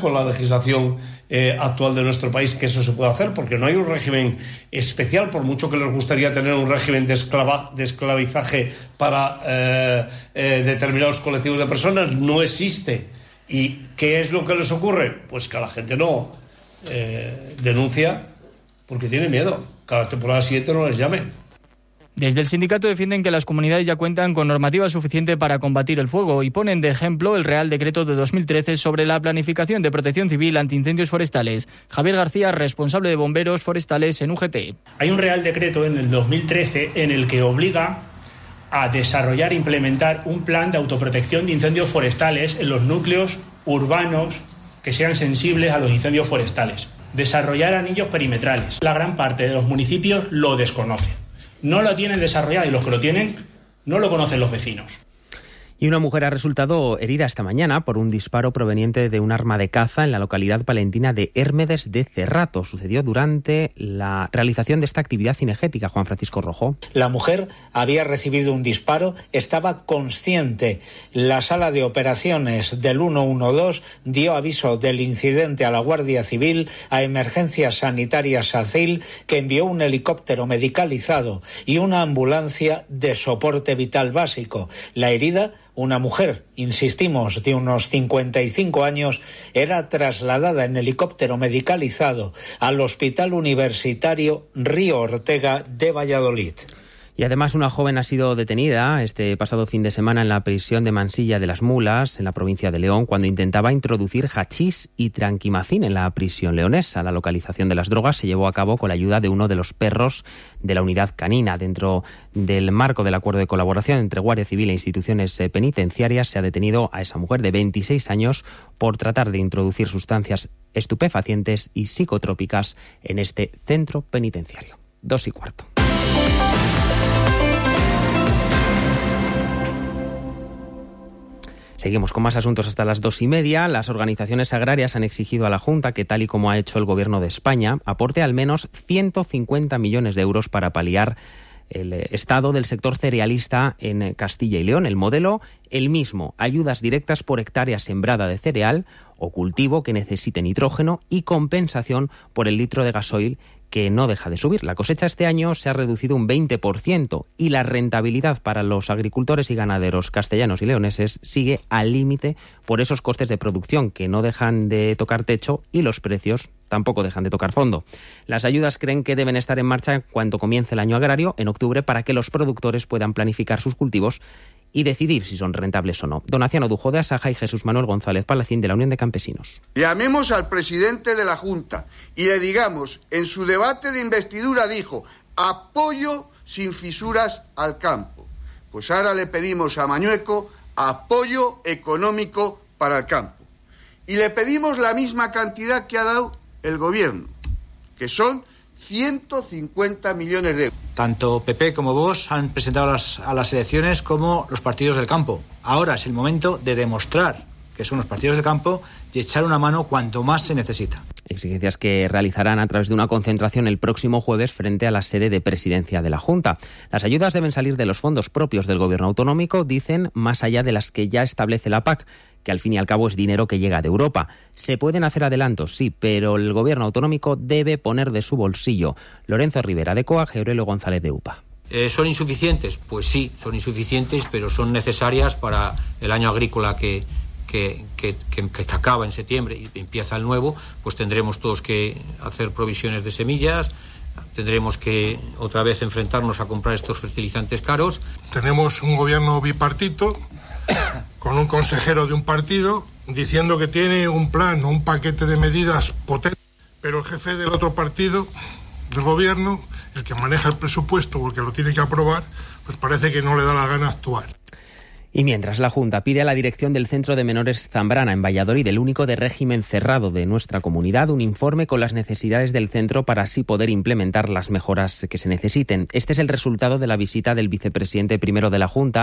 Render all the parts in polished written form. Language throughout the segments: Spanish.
con la legislación actual de nuestro país que eso se puede hacer, porque no hay un régimen especial, por mucho que les gustaría tener un régimen de esclavizaje para determinados colectivos de personas, no existe. ¿Y qué es lo que les ocurre? Pues que a la gente no denuncia porque tiene miedo. Cada temporada siguiente no les llame. Desde el sindicato defienden que las comunidades ya cuentan con normativa suficiente para combatir el fuego y ponen de ejemplo el Real Decreto de 2013 sobre la planificación de protección civil ante incendios forestales. Javier García, responsable de bomberos forestales en UGT. Hay un Real Decreto en el 2013 en el que obliga a desarrollar e implementar un plan de autoprotección de incendios forestales en los núcleos urbanos que sean sensibles a los incendios forestales. Desarrollar anillos perimetrales. La gran parte de los municipios lo desconocen. No lo tienen desarrollado y los que lo tienen no lo conocen los vecinos. Y una mujer ha resultado herida esta mañana por un disparo proveniente de un arma de caza en la localidad palentina de Hérmedes de Cerrato. Sucedió durante la realización de esta actividad cinegética. Juan Francisco Rojo. La mujer había recibido un disparo, estaba consciente. La sala de operaciones del 112 dio aviso del incidente a la Guardia Civil, a Emergencias Sanitarias ACIL, que envió un helicóptero medicalizado y una ambulancia de soporte vital básico. La herida, una mujer, insistimos, de unos 55 años, era trasladada en helicóptero medicalizado al Hospital Universitario Río Ortega de Valladolid. Y además una joven ha sido detenida este pasado fin de semana en la prisión de Mansilla de las Mulas, en la provincia de León, cuando intentaba introducir hachís y tranquimacín en la prisión leonesa. La localización de las drogas se llevó a cabo con la ayuda de uno de los perros de la unidad canina. Dentro del marco del acuerdo de colaboración entre Guardia Civil e instituciones penitenciarias, se ha detenido a esa mujer de 26 años por tratar de introducir sustancias estupefacientes y psicotrópicas en este centro penitenciario. 2:15. Seguimos con más asuntos hasta las 2:30. Las organizaciones agrarias han exigido a la Junta que, tal y como ha hecho el Gobierno de España, aporte al menos 150 millones de euros para paliar el estado del sector cerealista en Castilla y León. El modelo, el mismo: ayudas directas por hectárea sembrada de cereal o cultivo que necesite nitrógeno y compensación por el litro de gasoil que no deja de subir. La cosecha este año se ha reducido un 20% y la rentabilidad para los agricultores y ganaderos castellanos y leoneses sigue al límite por esos costes de producción que no dejan de tocar techo y los precios tampoco dejan de tocar fondo. Las ayudas creen que deben estar en marcha cuando comience el año agrario, en octubre, para que los productores puedan planificar sus cultivos y decidir si son rentables o no. Donaciano Dujo de Asaja y Jesús Manuel González Palacín de la Unión de Campesinos. Llamemos al presidente de la Junta y le digamos, en su debate de investidura dijo: apoyo sin fisuras al campo. Pues ahora le pedimos a Mañueco apoyo económico para el campo. Y le pedimos la misma cantidad que ha dado el Gobierno, que son 150 millones de euros. Tanto PP como Vox han presentado a las elecciones como los partidos del campo. Ahora es el momento de demostrar que son los partidos del campo y echar una mano cuanto más se necesita. Exigencias que realizarán a través de una concentración el próximo jueves frente a la sede de presidencia de la Junta. Las ayudas deben salir de los fondos propios del Gobierno autonómico, dicen, más allá de las que ya establece la PAC, que al fin y al cabo es dinero que llega de Europa. Se pueden hacer adelantos, sí, pero el Gobierno autonómico debe poner de su bolsillo. Lorenzo Rivera de COAG, Aurelio González de UPA. ¿Son insuficientes? Pues sí, son insuficientes, pero son necesarias para el año agrícola que acaba en septiembre y empieza el nuevo. Pues tendremos todos que hacer provisiones de semillas, tendremos que otra vez enfrentarnos a comprar estos fertilizantes caros. Tenemos un gobierno bipartito con un consejero de un partido diciendo que tiene un plan o un paquete de medidas potentes, pero el jefe del otro partido del gobierno, el que maneja el presupuesto o el que lo tiene que aprobar, pues parece que no le da la gana actuar. Y mientras la Junta pide a la dirección del Centro de Menores Zambrana en Valladolid, el único de régimen cerrado de nuestra comunidad, un informe con las necesidades del centro para así poder implementar las mejoras que se necesiten. Este es el resultado de la visita del vicepresidente primero de la Junta,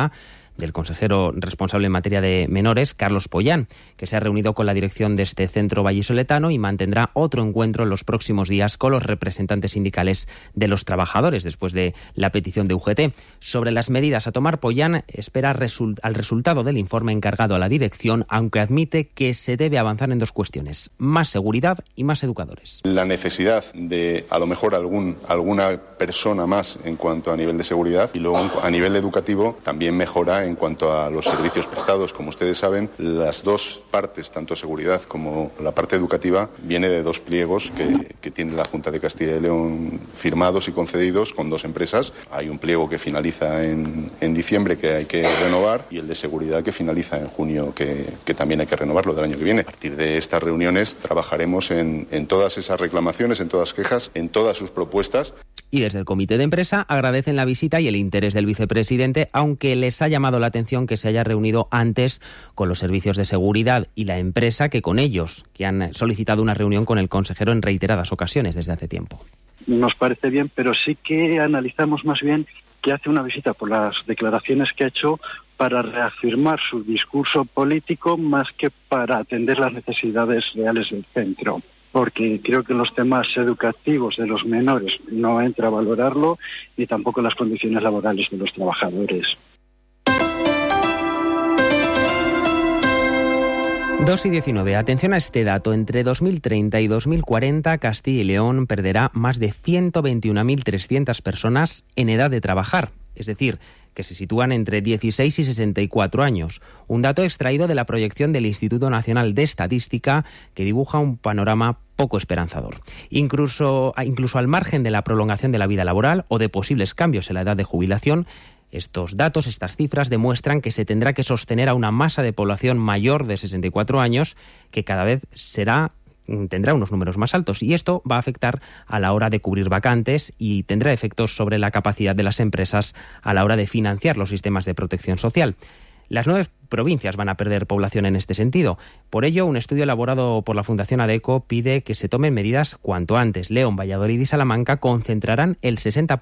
del consejero responsable en materia de menores, Carlos Pollán, que se ha reunido con la dirección de este centro vallisoletano y mantendrá otro encuentro en los próximos días con los representantes sindicales de los trabajadores, después de la petición de UGT. Sobre las medidas a tomar, Pollán espera al resultado del informe encargado a la dirección, aunque admite que se debe avanzar en dos cuestiones: más seguridad y más educadores. La necesidad de, a lo mejor, alguna persona más en cuanto a nivel de seguridad, y luego a nivel educativo también mejora en cuanto a los servicios prestados. Como ustedes saben, las dos partes, tanto seguridad como la parte educativa, viene de dos pliegos que tiene la Junta de Castilla y León firmados y concedidos con dos empresas. Hay un pliego que finaliza en diciembre, que hay que renovar, y el de seguridad que finaliza en junio, que también hay que renovarlo del año que viene. A partir de estas reuniones trabajaremos en todas esas reclamaciones, en todas quejas, en todas sus propuestas. Y desde el comité de empresa agradecen la visita y el interés del vicepresidente, aunque les ha llamado la atención que se haya reunido antes con los servicios de seguridad y la empresa que con ellos, que han solicitado una reunión con el consejero en reiteradas ocasiones desde hace tiempo. Nos parece bien, pero sí que analizamos más bien que hace una visita por las declaraciones que ha hecho para reafirmar su discurso político más que para atender las necesidades reales del centro. Porque creo que los temas educativos de los menores no entra a valorarlo, ni tampoco las condiciones laborales de los trabajadores. 2:19. Atención a este dato. Entre 2030 y 2040, Castilla y León perderá más de 121.300 personas en edad de trabajar. Es decir, que se sitúan entre 16 y 64 años. Un dato extraído de la proyección del Instituto Nacional de Estadística, que dibuja un panorama poco esperanzador. Incluso al margen de la prolongación de la vida laboral o de posibles cambios en la edad de jubilación, estos datos, estas cifras, demuestran que se tendrá que sostener a una masa de población mayor de 64 años que cada vez tendrá unos números más altos, y esto va a afectar a la hora de cubrir vacantes y tendrá efectos sobre la capacidad de las empresas a la hora de financiar los sistemas de protección social. Las 9 provincias van a perder población en este sentido. Por ello, un estudio elaborado por la Fundación ADECO pide que se tomen medidas cuanto antes. León, Valladolid y Salamanca concentrarán el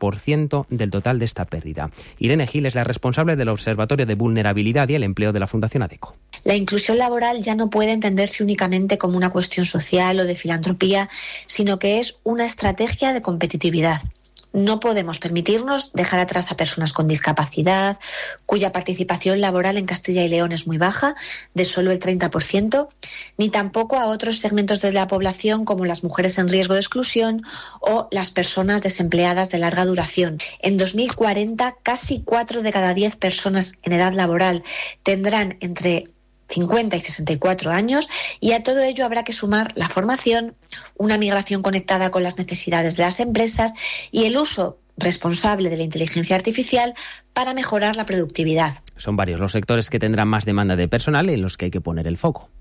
60% del total de esta pérdida. Irene Gil es la responsable del Observatorio de Vulnerabilidad y el Empleo de la Fundación ADECO. La inclusión laboral ya no puede entenderse únicamente como una cuestión social o de filantropía, sino que es una estrategia de competitividad. No podemos permitirnos dejar atrás a personas con discapacidad, cuya participación laboral en Castilla y León es muy baja, de solo el 30%, ni tampoco a otros segmentos de la población como las mujeres en riesgo de exclusión o las personas desempleadas de larga duración. En 2040, casi 4 de cada 10 personas en edad laboral tendrán entre 50 y 64 años, y a todo ello habrá que sumar la formación, una migración conectada con las necesidades de las empresas y el uso responsable de la inteligencia artificial para mejorar la productividad. Son varios los sectores que tendrán más demanda de personal en los que hay que poner el foco.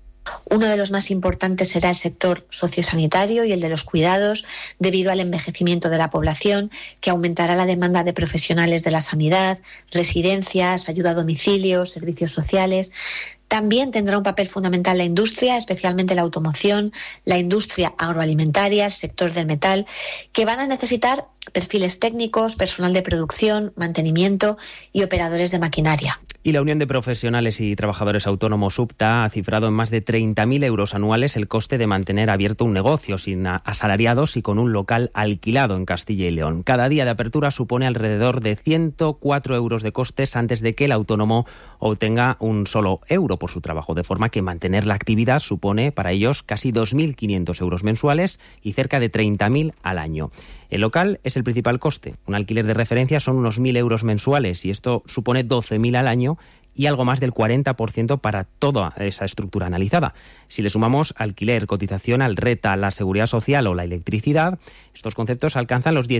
Uno de los más importantes será el sector sociosanitario y el de los cuidados, debido al envejecimiento de la población, que aumentará la demanda de profesionales de la sanidad, residencias, ayuda a domicilio, servicios sociales. También tendrá un papel fundamental la industria, especialmente la automoción, la industria agroalimentaria, el sector del metal, que van a necesitar perfiles técnicos, personal de producción, mantenimiento y operadores de maquinaria. Y la Unión de Profesionales y Trabajadores Autónomos UPTA ha cifrado en más de 30.000 euros anuales el coste de mantener abierto un negocio sin asalariados y con un local alquilado en Castilla y León. Cada día de apertura supone alrededor de 104 euros de costes antes de que el autónomo obtenga un solo euro por su trabajo, de forma que mantener la actividad supone para ellos casi 2.500 euros mensuales y cerca de 30.000 al año. El local es el principal coste. Un alquiler de referencia son unos 1.000 euros mensuales y esto supone 12.000 al año y algo más del 40% para toda esa estructura analizada. Si le sumamos alquiler, cotización al RETA, la seguridad social o la electricidad, estos conceptos alcanzan los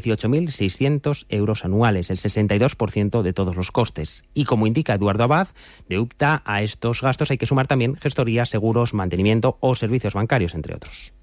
18.600 euros anuales, el 62% de todos los costes. Y como indica Eduardo Abad, de UPTA, a estos gastos hay que sumar también gestoría, seguros, mantenimiento o servicios bancarios, entre otros.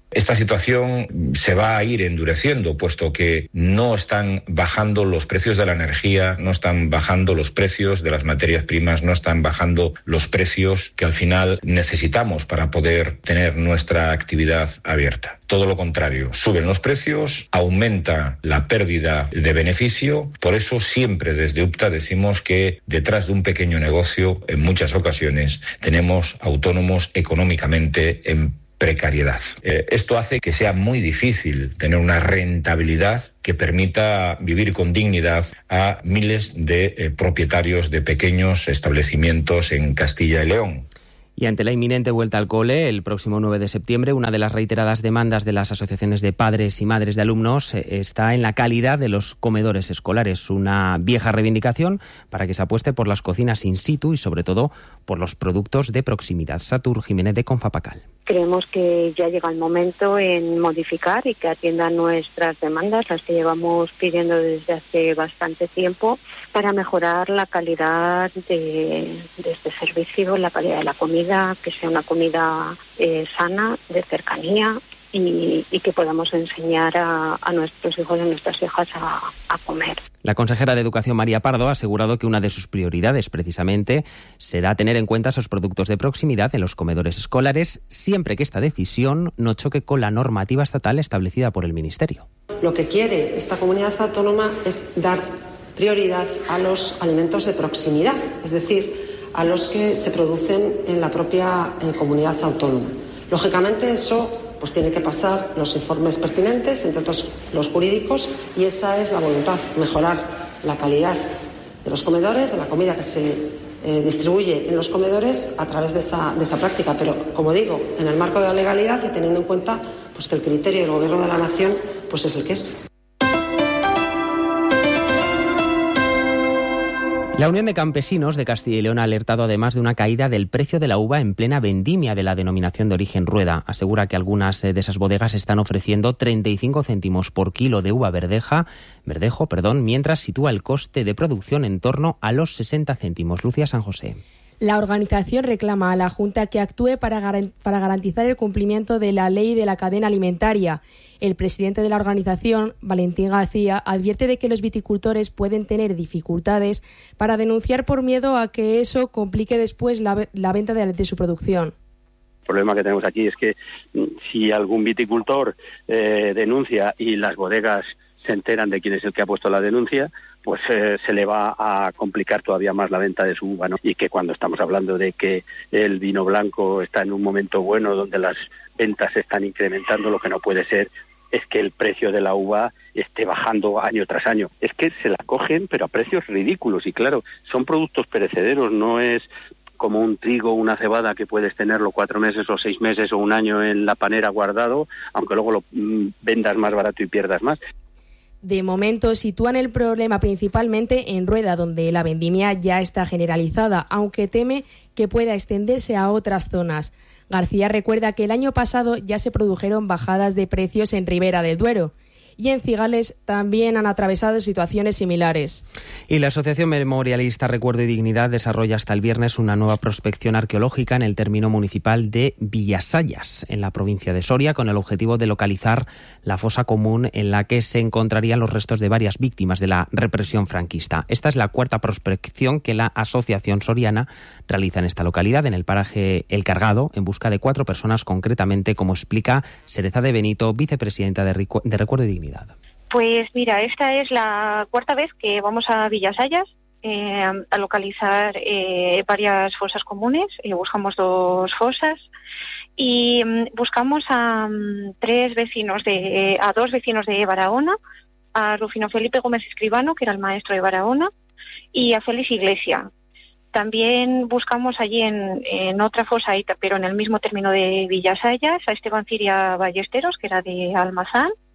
Esta situación se va a ir endureciendo, puesto que no están bajando los precios de la energía, no están bajando los precios de las materias primas, no están bajando los precios que al final necesitamos para poder tener nuestra actividad abierta. Todo lo contrario, suben los precios, aumenta la pérdida de beneficio. Por eso siempre desde UPTA decimos que detrás de un pequeño negocio, en muchas ocasiones, tenemos autónomos económicamente en precariedad. Esto hace que sea muy difícil tener una rentabilidad que permita vivir con dignidad a miles de propietarios de pequeños establecimientos en Castilla y León. Y ante la inminente vuelta al cole, el próximo 9 de septiembre, una de las reiteradas demandas de las asociaciones de padres y madres de alumnos está en la calidad de los comedores escolares. Una vieja reivindicación para que se apueste por las cocinas in situ y, sobre todo, por los productos de proximidad. Satur Jiménez, de Confapacal. Creemos que ya llega el momento en modificar y que atiendan nuestras demandas, las que llevamos pidiendo desde hace bastante tiempo, para mejorar la calidad de este servicio, la calidad de la comida, que sea una comida sana, de cercanía, y que podamos enseñar a nuestros hijos y a nuestras hijas a comer. La consejera de Educación, María Pardo, ha asegurado que una de sus prioridades, precisamente, será tener en cuenta esos productos de proximidad en los comedores escolares, siempre que esta decisión no choque con la normativa estatal establecida por el Ministerio. Lo que quiere esta comunidad autónoma es dar prioridad a los alimentos de proximidad, es decir, a los que se producen en la propia comunidad autónoma. Lógicamente, eso pues tiene que pasar los informes pertinentes, entre otros los jurídicos, y esa es la voluntad, mejorar la calidad de los comedores, de la comida que se distribuye en los comedores a través de esa práctica. Pero, como digo, en el marco de la legalidad y teniendo en cuenta pues que el criterio del Gobierno de la Nación pues es el que es. La Unión de Campesinos de Castilla y León ha alertado además de una caída del precio de la uva en plena vendimia de la denominación de origen Rueda. Asegura que algunas de esas bodegas están ofreciendo 35 céntimos por kilo de uva verdejo, mientras sitúa el coste de producción en torno a los 60 céntimos. Lucía San José. La organización reclama a la Junta que actúe para garantizar el cumplimiento de la ley de la cadena alimentaria. El presidente de la organización, Valentín García, advierte de que los viticultores pueden tener dificultades para denunciar por miedo a que eso complique después la venta de su producción. El problema que tenemos aquí es que si algún viticultor denuncia y las bodegas se enteran de quién es el que ha puesto la denuncia, pues se le va a complicar todavía más la venta de su uva, ¿no? Y que cuando estamos hablando de que el vino blanco está en un momento bueno donde las ventas se están incrementando, lo que no puede ser es que el precio de la uva esté bajando año tras año. Es que se la cogen, pero a precios ridículos. Y claro, son productos perecederos, no es como un trigo o una cebada que puedes tenerlo 4 meses o 6 meses o un año en la panera guardado, aunque luego lo vendas más barato y pierdas más. De momento sitúan el problema principalmente en Rueda, donde la vendimia ya está generalizada, aunque teme que pueda extenderse a otras zonas. García recuerda que el año pasado ya se produjeron bajadas de precios en Ribera del Duero. Y en Cigales también han atravesado situaciones similares. Y la Asociación Memorialista Recuerdo y Dignidad desarrolla hasta el viernes una nueva prospección arqueológica en el término municipal de Villasayas, en la provincia de Soria, con el objetivo de localizar la fosa común en la que se encontrarían los restos de varias víctimas de la represión franquista. Esta es la cuarta prospección que la Asociación Soriana realiza en esta localidad, en el paraje El Cargado, en busca de 4 personas concretamente, como explica Sereza de Benito, vicepresidenta de Recuerdo y Dignidad. Pues mira, esta es la cuarta vez que vamos a Villasayas a localizar varias fosas comunes. Buscamos 2 fosas y buscamos a 2 vecinos de Barahona, a Rufino Felipe Gómez Escribano, que era el maestro de Barahona, y a Félix Iglesia. También buscamos allí en otra fosa, pero en el mismo término de Villasayas, a Esteban Ciria Ballesteros, que era de Almazán,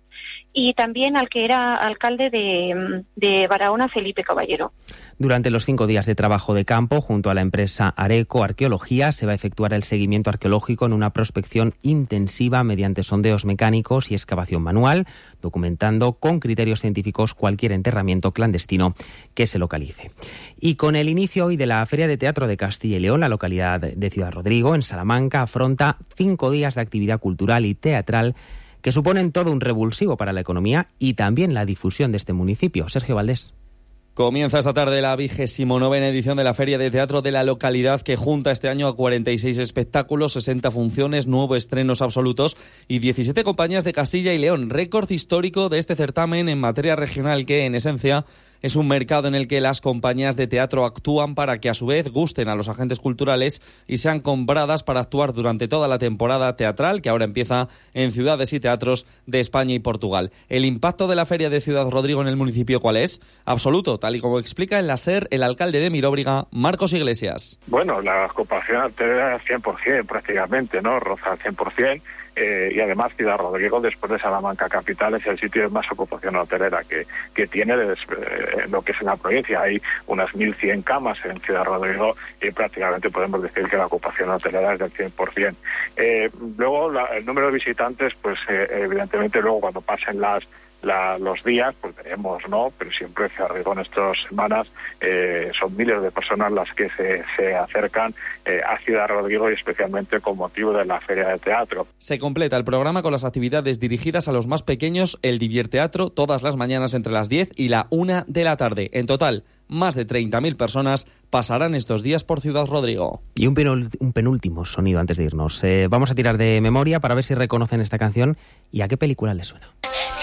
y también al que era alcalde de Barahona, Felipe Caballero. Durante los 5 días de trabajo de campo, junto a la empresa Areco Arqueología, se va a efectuar el seguimiento arqueológico en una prospección intensiva mediante sondeos mecánicos y excavación manual, documentando con criterios científicos cualquier enterramiento clandestino que se localice. Y con el inicio hoy de la Feria de Teatro de Castilla y León, la localidad de Ciudad Rodrigo, en Salamanca, afronta 5 días de actividad cultural y teatral que suponen todo un revulsivo para la economía y también la difusión de este municipio. Sergio Valdés. Comienza esta tarde la 29ª edición de la Feria de Teatro de la localidad, que junta este año a 46 espectáculos, 60 funciones, 9 estrenos absolutos y 17 compañías de Castilla y León. Récord histórico de este certamen en materia regional que, en esencia, es un mercado en el que las compañías de teatro actúan para que a su vez gusten a los agentes culturales y sean compradas para actuar durante toda la temporada teatral, que ahora empieza en ciudades y teatros de España y Portugal. ¿El impacto de la Feria de Ciudad Rodrigo en el municipio cuál es? Absoluto, tal y como explica en la SER el alcalde de Miróbriga, Marcos Iglesias. Bueno, la ocupación hotelera es 100% prácticamente, ¿no? Roza al 100%. Y además Ciudad Rodrigo, después de Salamanca capital, es el sitio de más ocupación hotelera que tiene lo que es en la provincia. Hay unas 1.100 camas en Ciudad Rodrigo y prácticamente podemos decir que la ocupación hotelera es del 100%. Luego el número de visitantes, pues evidentemente luego cuando pasen los días, pues veremos, ¿no? Pero siempre Ciudad Rodrigo en estas semanas son miles de personas las que se acercan a Ciudad Rodrigo y especialmente con motivo de la Feria de Teatro. Se completa el programa con las actividades dirigidas a los más pequeños, el Divierteatro, todas las mañanas entre las 10 y la 1 de la tarde. En total, más de 30.000 personas pasarán estos días por Ciudad Rodrigo. Y un penúltimo sonido antes de irnos. Vamos a tirar de memoria para ver si reconocen esta canción y a qué película les suena.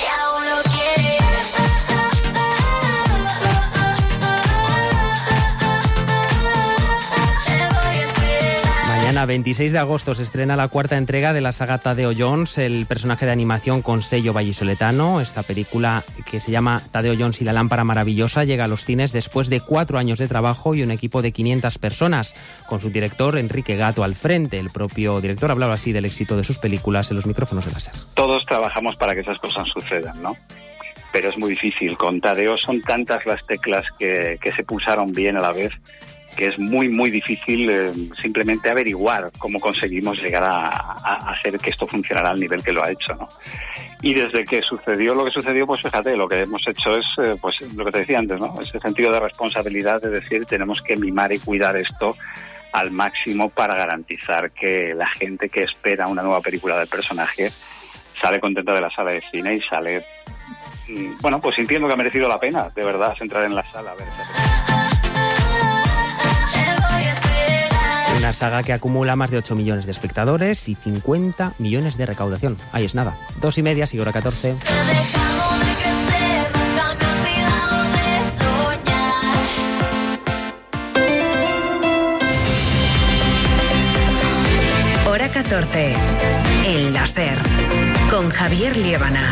Mañana, 26 de agosto, se estrena la 4ª entrega de la saga Tadeo Jones, el personaje de animación con sello vallisoletano. Esta película, que se llama Tadeo Jones y la lámpara maravillosa, llega a los cines después de 4 años de trabajo y un equipo de 500 personas, con su director Enrique Gato al frente. El propio director hablaba así del éxito de sus películas en los micrófonos de la SER. Todos trabajamos para que esas cosas sucedan, ¿no? Pero es muy difícil. Con Tadeo son tantas las teclas que se pulsaron bien a la vez, que es muy, muy difícil simplemente averiguar cómo conseguimos llegar a hacer que esto funcionara al nivel que lo ha hecho, ¿no? Y desde que sucedió lo que sucedió, pues fíjate, lo que hemos hecho es, pues lo que te decía antes, ¿no? Ese sentido de responsabilidad de decir, tenemos que mimar y cuidar esto al máximo para garantizar que la gente que espera una nueva película del personaje sale contenta de la sala de cine y sale, bueno, pues sintiendo que ha merecido la pena, de verdad, entrar en la sala a ver esa película. Una saga que acumula más de 8 millones de espectadores y 50 millones de recaudación. Ahí es nada. 2:30, sigue hora 14. Hora 14. En la SER. Con Javier Liébana.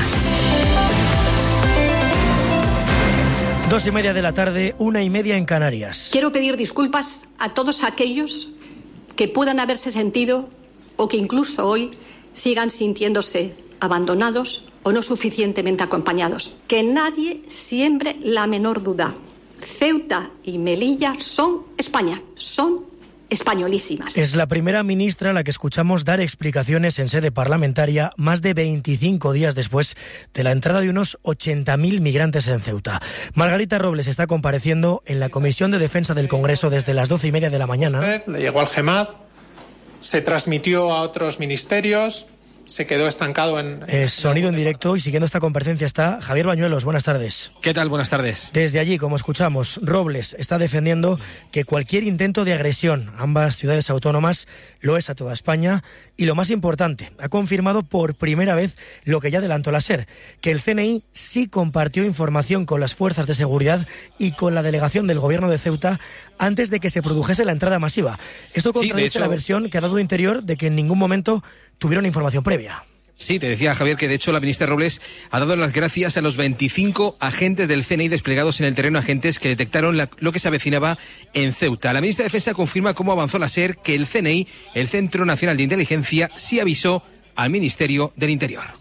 2:30 de la tarde, 1:30 en Canarias. Quiero pedir disculpas a todos aquellos que puedan haberse sentido o que incluso hoy sigan sintiéndose abandonados o no suficientemente acompañados. Que nadie siembre la menor duda. Ceuta y Melilla son España, son españolísimas. Es la primera ministra a la que escuchamos dar explicaciones en sede parlamentaria más de 25 días después de la entrada de unos 80.000 migrantes en Ceuta. Margarita Robles está compareciendo en la Comisión de Defensa del Congreso desde las 12:30 de la mañana. Le llegó al GEMAD, se transmitió a otros ministerios, se quedó estancado en... Sonido en directo, y siguiendo esta comparecencia está Javier Bañuelos. Buenas tardes. ¿Qué tal? Buenas tardes. Desde allí, como escuchamos, Robles está defendiendo que cualquier intento de agresión a ambas ciudades autónomas lo es a toda España, y lo más importante, ha confirmado por primera vez lo que ya adelantó la SER, que el CNI sí compartió información con las fuerzas de seguridad y con la delegación del Gobierno de Ceuta antes de que se produjese la entrada masiva. Esto contradice la versión que ha dado Interior de que en ningún momento tuvieron información previa. Sí, te decía, Javier, que de hecho la ministra Robles ha dado las gracias a los 25 agentes del CNI desplegados en el terreno, agentes que detectaron lo que se avecinaba en Ceuta. La ministra de Defensa confirma cómo avanzó la SER que el CNI, el Centro Nacional de Inteligencia, sí avisó al Ministerio del Interior.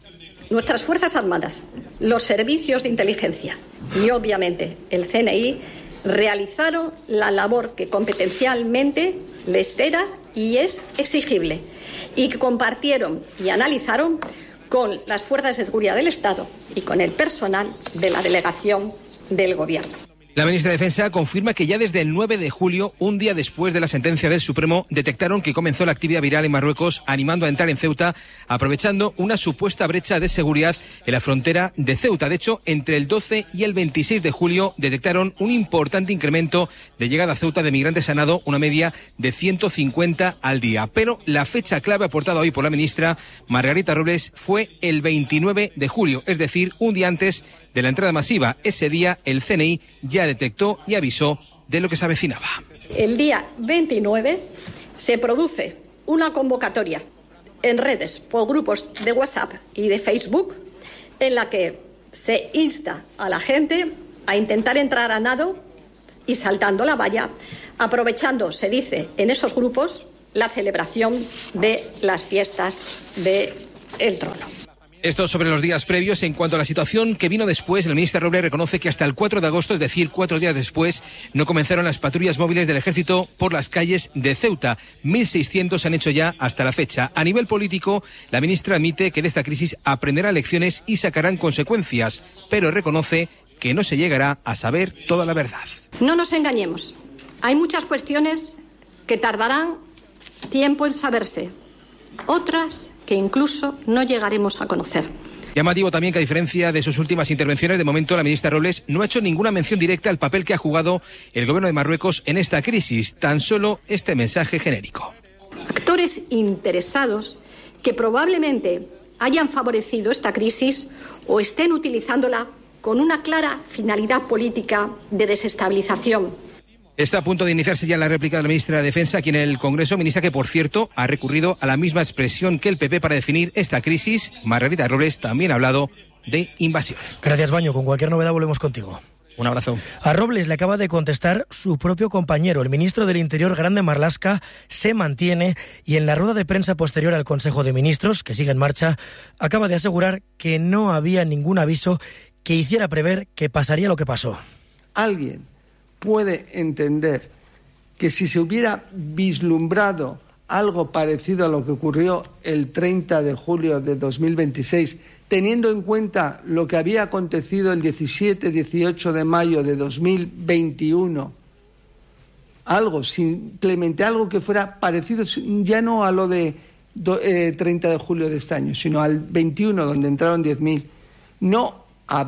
nuestras Fuerzas Armadas, los servicios de inteligencia y, obviamente, el CNI realizaron la labor que competencialmente les era y es exigible y que compartieron y analizaron con las fuerzas de seguridad del Estado y con el personal de la delegación del Gobierno. La ministra de Defensa confirma que ya desde el 9 de julio, un día después de la sentencia del Supremo, detectaron que comenzó la actividad viral en Marruecos, animando a entrar en Ceuta, aprovechando una supuesta brecha de seguridad en la frontera de Ceuta. De hecho, entre el 12 y el 26 de julio detectaron un importante incremento de llegada a Ceuta de migrantes a nado, una media de 150 al día. Pero la fecha clave aportada hoy por la ministra Margarita Robles fue el 29 de julio, es decir, un día antes de la entrada masiva. Ese día el CNI ya detectó y avisó de lo que se avecinaba. El día 29 se produce una convocatoria en redes por grupos de WhatsApp y de Facebook en la que se insta a la gente a intentar entrar a nado y saltando la valla, aprovechando, se dice en esos grupos, la celebración de las fiestas del Trono. Esto sobre los días previos. En cuanto a la situación que vino después, el ministro Robles reconoce que hasta el 4 de agosto, es decir, 4 días después, no comenzaron las patrullas móviles del Ejército por las calles de Ceuta. 1.600 se han hecho ya hasta la fecha. A nivel político, la ministra admite que de esta crisis aprenderá lecciones y sacarán consecuencias, pero reconoce que no se llegará a saber toda la verdad. No nos engañemos. Hay muchas cuestiones que tardarán tiempo en saberse. Otras que incluso no llegaremos a conocer. Llamativo también que, a diferencia de sus últimas intervenciones, de momento la ministra Robles no ha hecho ninguna mención directa al papel que ha jugado el gobierno de Marruecos en esta crisis, tan solo este mensaje genérico. Actores interesados que probablemente hayan favorecido esta crisis o estén utilizándola con una clara finalidad política de desestabilización. Está a punto de iniciarse ya la réplica de la ministra de Defensa aquí en el Congreso, ministra que, por cierto, ha recurrido a la misma expresión que el PP para definir esta crisis. Margarita Robles también ha hablado de invasión. Gracias, Baño. Con cualquier novedad volvemos contigo. Un abrazo. A Robles le acaba de contestar su propio compañero, el ministro del Interior, Grande Marlaska, se mantiene y en la rueda de prensa posterior al Consejo de Ministros, que sigue en marcha, acaba de asegurar que no había ningún aviso que hiciera prever que pasaría lo que pasó. Alguien puede entender que si se hubiera vislumbrado algo parecido a lo que ocurrió el 30 de julio de 2026, teniendo en cuenta lo que había acontecido el 17-18 de mayo de 2021, simplemente algo que fuera parecido, ya no a lo de 30 de julio de este año, sino al 21, donde entraron 10.000, no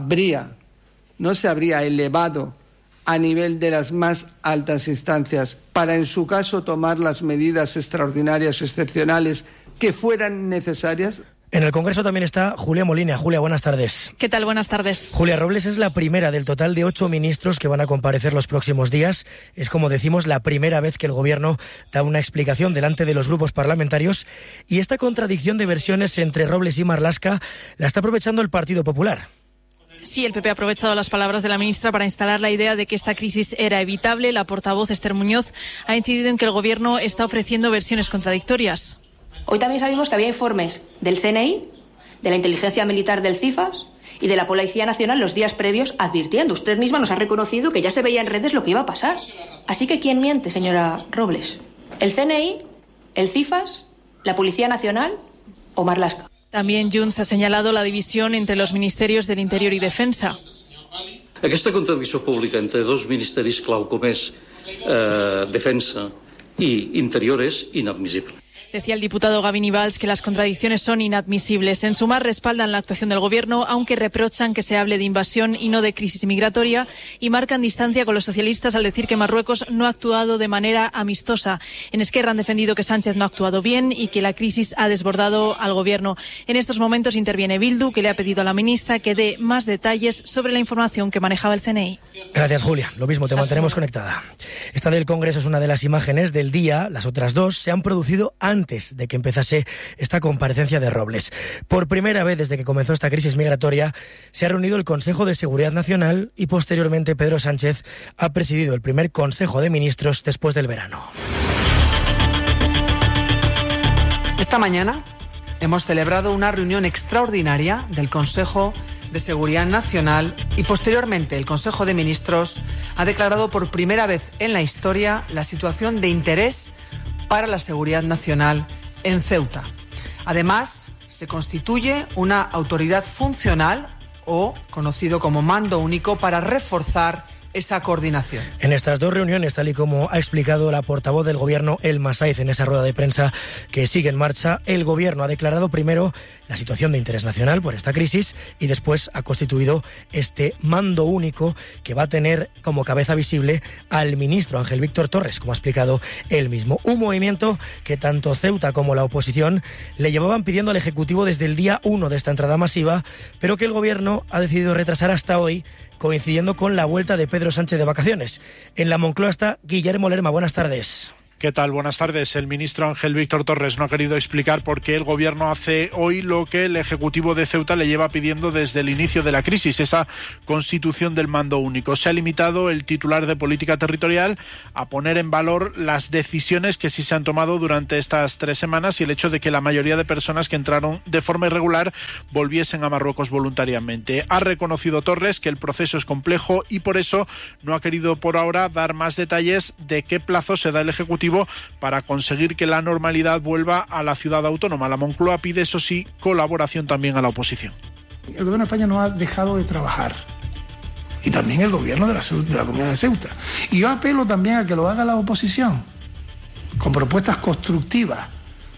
se habría elevado a nivel de las más altas instancias para, en su caso, tomar las medidas extraordinarias, excepcionales, que fueran necesarias. En el Congreso también está Julia Molina. Julia, buenas tardes. ¿Qué tal? Buenas tardes. Julia, Robles es la primera del total de 8 ministros que van a comparecer los próximos días. Es, como decimos, la primera vez que el Gobierno da una explicación delante de los grupos parlamentarios. Y esta contradicción de versiones entre Robles y Marlaska la está aprovechando el Partido Popular. Sí, el PP ha aprovechado las palabras de la ministra para instalar la idea de que esta crisis era evitable. La portavoz Esther Muñoz ha incidido en que el Gobierno está ofreciendo versiones contradictorias. Hoy también sabemos que había informes del CNI, de la inteligencia militar del CIFAS y de la Policía Nacional los días previos advirtiendo. Usted misma nos ha reconocido que ya se veía en redes lo que iba a pasar. Así que ¿quién miente, señora Robles? ¿El CNI, el CIFAS, la Policía Nacional o Marlaska? También Junts ha señalado la división entre los ministerios del Interior y Defensa. Aquesta contradicció pública entre dos ministeris clau com és Defensa i Interior és inadmissible. Decía el diputado Gavin Valls que las contradicciones son inadmisibles. En Sumar respaldan la actuación del Gobierno, aunque reprochan que se hable de invasión y no de crisis migratoria, y marcan distancia con los socialistas al decir que Marruecos no ha actuado de manera amistosa. En Esquerra han defendido que Sánchez no ha actuado bien y que la crisis ha desbordado al Gobierno. En estos momentos interviene Bildu, que le ha pedido a la ministra que dé más detalles sobre la información que manejaba el CNI. Gracias, Julia. Lo mismo, te mantenemos conectada. Esta del Congreso es una de las imágenes del día. Las otras dos se han producido antes de que empezase esta comparecencia de Robles. Por primera vez desde que comenzó esta crisis migratoria, se ha reunido el Consejo de Seguridad Nacional y posteriormente Pedro Sánchez ha presidido el primer Consejo de Ministros después del verano. Esta mañana, hemos celebrado una reunión extraordinaria del Consejo de Seguridad Nacional y posteriormente el Consejo de Ministros ha declarado por primera vez en la historia la situación de interés para la seguridad nacional en Ceuta. Además, se constituye una autoridad funcional o conocido como mando único para reforzar esa coordinación. En estas dos reuniones, tal y como ha explicado la portavoz del Gobierno, Elma Saiz, en esa rueda de prensa que sigue en marcha, el Gobierno ha declarado primero la situación de interés nacional por esta crisis y después ha constituido este mando único que va a tener como cabeza visible al ministro Ángel Víctor Torres, como ha explicado él mismo. Un movimiento que tanto Ceuta como la oposición le llevaban pidiendo al Ejecutivo desde el día 1 de esta entrada masiva, pero que el Gobierno ha decidido retrasar hasta hoy, coincidiendo con la vuelta de Pedro Sánchez de vacaciones. En la Moncloa está Guillermo Lerma. Buenas tardes. ¿Qué tal? Buenas tardes. El ministro Ángel Víctor Torres no ha querido explicar por qué el Gobierno hace hoy lo que el Ejecutivo de Ceuta le lleva pidiendo desde el inicio de la crisis, esa constitución del mando único. Se ha limitado el titular de Política Territorial a poner en valor las decisiones que sí se han tomado durante estas 3 semanas y el hecho de que la mayoría de personas que entraron de forma irregular volviesen a Marruecos voluntariamente. Ha reconocido Torres que el proceso es complejo y por eso no ha querido por ahora dar más detalles de qué plazo se da el Ejecutivo para conseguir que la normalidad vuelva a la ciudad autónoma. La Moncloa pide, eso sí, colaboración también a la oposición. El Gobierno de España no ha dejado de trabajar y también el Gobierno de la Comunidad de Ceuta. Y yo apelo también a que lo haga la oposición con propuestas constructivas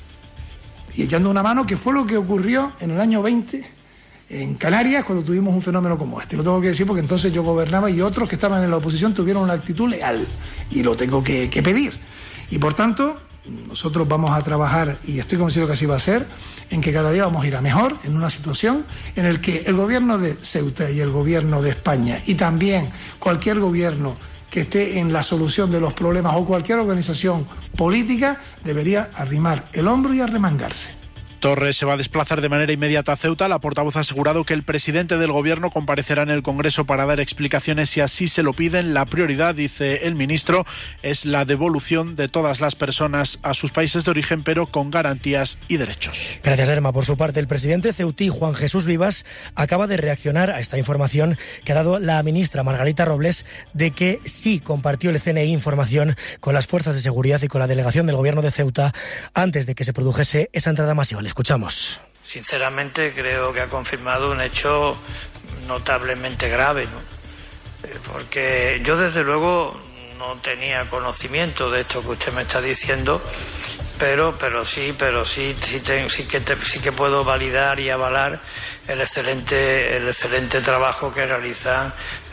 y echando una mano, que fue lo que ocurrió en el año 20 en Canarias cuando tuvimos un fenómeno como este. Lo tengo que decir porque entonces yo gobernaba y otros que estaban en la oposición tuvieron una actitud leal y lo tengo que pedir. Y por tanto, nosotros vamos a trabajar, y estoy convencido que así va a ser, en que cada día vamos a ir a mejor, en una situación en la que el Gobierno de Ceuta y el Gobierno de España, y también cualquier gobierno que esté en la solución de los problemas o cualquier organización política, debería arrimar el hombro y arremangarse. Torres se va a desplazar de manera inmediata a Ceuta. La portavoz ha asegurado que el presidente del Gobierno comparecerá en el Congreso para dar explicaciones si así se lo piden. La prioridad, dice el ministro, es la devolución de todas las personas a sus países de origen, pero con garantías y derechos. Gracias, Lerma. Por su parte, el presidente ceutí, Juan Jesús Vivas, acaba de reaccionar a esta información que ha dado la ministra Margarita Robles de que sí compartió el CNI información con las fuerzas de seguridad y con la delegación del Gobierno de Ceuta antes de que se produjese esa entrada masiva. Escuchamos. Sinceramente creo que ha confirmado un hecho notablemente grave, ¿no? Porque yo desde luego no tenía conocimiento de esto que usted me está diciendo, pero sí que puedo validar y avalar el excelente trabajo que realizan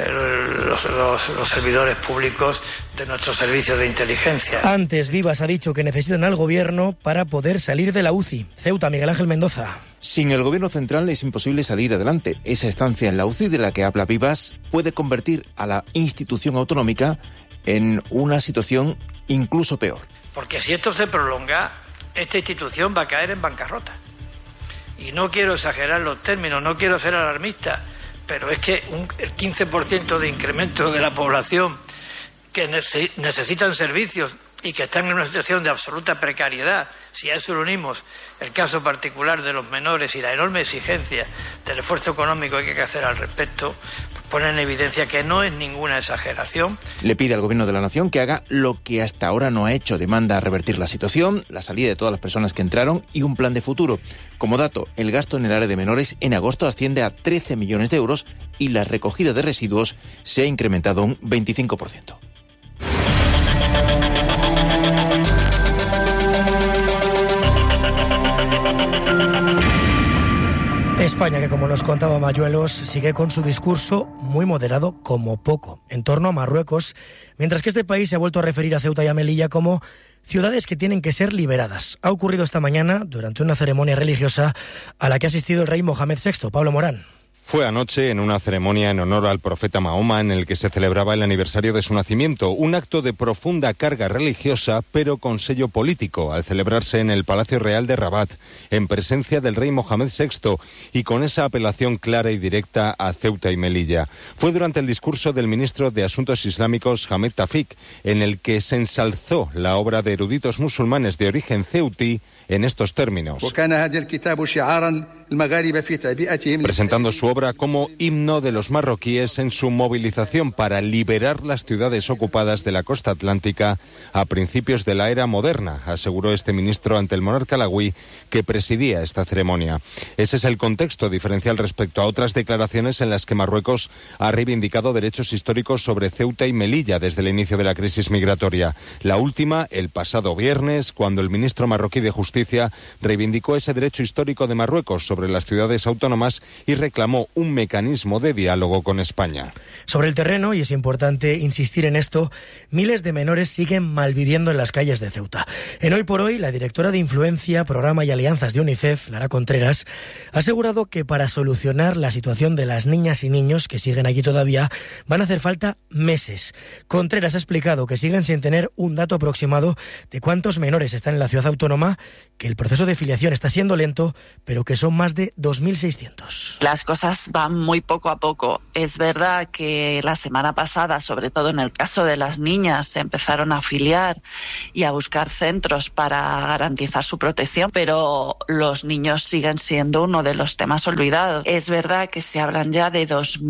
los servidores públicos de nuestros servicios de inteligencia. Antes, Vivas ha dicho que necesitan al Gobierno para poder salir de la UCI. Ceuta, Miguel Ángel Mendoza. Sin el Gobierno central es imposible salir adelante. Esa estancia en la UCI de la que habla Vivas puede convertir a la institución autonómica en una situación incluso peor. Porque si esto se prolonga, esta institución va a caer en bancarrota. Y no quiero exagerar los términos, no quiero ser alarmista, pero es que el 15% de incremento de la población que necesitan servicios y que están en una situación de absoluta precariedad, si a eso le unimos el caso particular de los menores y la enorme exigencia del esfuerzo económico que hay que hacer al respecto, pone en evidencia que no es ninguna exageración. Le pide al Gobierno de la Nación que haga lo que hasta ahora no ha hecho. Demanda revertir la situación, la salida de todas las personas que entraron y un plan de futuro. Como dato, el gasto en el área de menores en agosto asciende a 13 millones de euros y la recogida de residuos se ha incrementado un 25%. España, que como nos contaba Mayuelos, sigue con su discurso muy moderado como poco en torno a Marruecos, mientras que este país se ha vuelto a referir a Ceuta y a Melilla como ciudades que tienen que ser liberadas. Ha ocurrido esta mañana durante una ceremonia religiosa a la que ha asistido el rey Mohamed VI, Pablo Morán. Fue anoche en una ceremonia en honor al profeta Mahoma en el que se celebraba el aniversario de su nacimiento, un acto de profunda carga religiosa pero con sello político, al celebrarse en el Palacio Real de Rabat, en presencia del rey Mohamed VI y con esa apelación clara y directa a Ceuta y Melilla. Fue durante el discurso del ministro de Asuntos Islámicos Hamed Tafik, en el que se ensalzó la obra de eruditos musulmanes de origen ceutí en estos términos, presentando su obra como himno de los marroquíes en su movilización para liberar las ciudades ocupadas de la costa atlántica a principios de la era moderna, aseguró este ministro ante el monarca alauí que presidía esta ceremonia. Ese es el contexto diferencial respecto a otras declaraciones en las que Marruecos ha reivindicado derechos históricos sobre Ceuta y Melilla desde el inicio de la crisis migratoria. La última, el pasado viernes, cuando el ministro marroquí de Justicia reivindicó ese derecho histórico de Marruecos sobre las ciudades autónomas y reclamó un mecanismo de diálogo con España. Sobre el terreno, y es importante insistir en esto, miles de menores siguen malviviendo en las calles de Ceuta. En Hoy por Hoy, la directora de Influencia, Programa y Alianzas de UNICEF, Lara Contreras, ha asegurado que para solucionar la situación de las niñas y niños que siguen allí todavía van a hacer falta meses. Contreras ha explicado que siguen sin tener un dato aproximado de cuántos menores están en la ciudad autónoma, que el proceso de filiación está siendo lento, pero que son más de 2.600. Las cosas van muy poco a poco. Es verdad que la semana pasada, sobre todo en el caso de las niñas, se empezaron a afiliar y a buscar centros para garantizar su protección, pero los niños siguen siendo uno de los temas olvidados. Es verdad que se hablan ya de